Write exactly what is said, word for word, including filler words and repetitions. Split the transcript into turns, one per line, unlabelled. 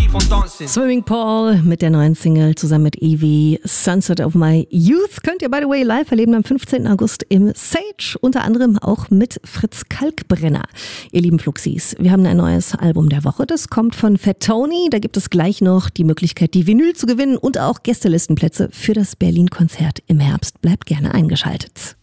keep on dancing.
Swimming Paul mit der neuen Single zusammen mit Evie, Sunset of My Youth. Könnt ihr, by the way, live erleben am fünfzehnten August im Sage. Unter anderem auch mit Fritz Kalkbrenner. Ihr lieben Fluxis, wir haben ein neues Album der Woche. Das kommt von Fat Tony. Da gibt es gleich noch die Möglichkeit, die Vinyl zu gewinnen und auch Gästelistenplätze für das Berlin-Konzert im Herbst. Bleibt gerne eingeschaltet.